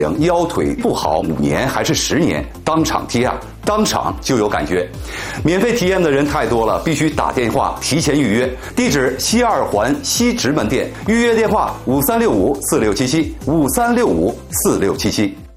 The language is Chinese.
腰腿不好5年还是10年，当场贴啊，当场就有感觉。免费体验的人太多了，必须打电话提前预约。地址西二环西直门店，预约电话53654677，53654677。